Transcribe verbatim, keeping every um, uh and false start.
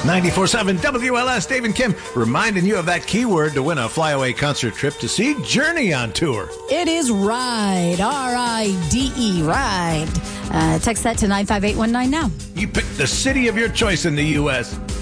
ninety-four point seven W L S, Dave and Kim, reminding you of that keyword to win a flyaway concert trip to see Journey on tour. It is RIDE, R I D E, RIDE. Uh, text that to nine five eight one nine now. You pick the city of your choice in the U S